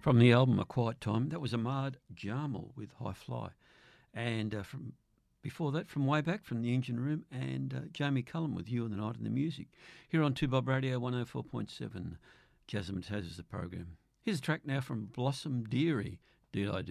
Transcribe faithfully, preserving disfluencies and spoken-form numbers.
From the album A Quiet Time, that was Ahmad Jamal with High Fly. And uh, from before that, from way back, from the Engine Room, and uh, Jamie Cullum with You and the Night and the Music. Here on two Bob Radio one oh four point seven, Jazz and Taz is the program. Here's a track now from Blossom Dearie, D I D.